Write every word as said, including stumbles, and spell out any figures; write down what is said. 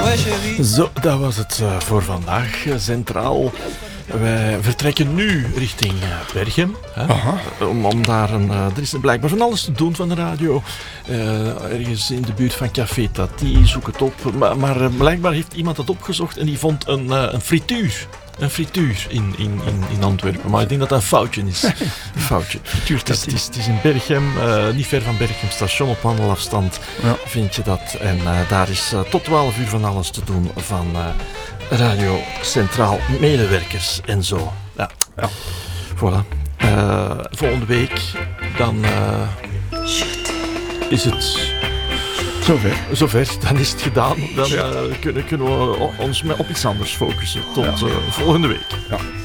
Zo, dat was het uh, voor vandaag. Centraal. Wij vertrekken nu richting uh, Berchem. Hè? Om, om daar een, uh, er is blijkbaar van alles te doen van de radio. Uh, ergens in de buurt van Café Tati, zoek het op. Maar, maar uh, blijkbaar heeft iemand dat opgezocht en die vond een, uh, een frituur. Een frituur in, in, in, in Antwerpen. Maar ik denk dat dat een foutje is. Een foutje. Het is, het, is, het is in Berchem, uh, niet ver van Berchem station, op wandelafstand ja. vind je dat. En uh, daar is uh, tot twaalf uur van alles te doen van uh, Radio Centraal, medewerkers en zo. Ja, ja. Voilà. Uh, volgende week dan uh, is het... Zover. Zover, dan is het gedaan. Dan uh, kunnen, kunnen we ons op iets anders focussen. Tot uh, volgende week. Ja.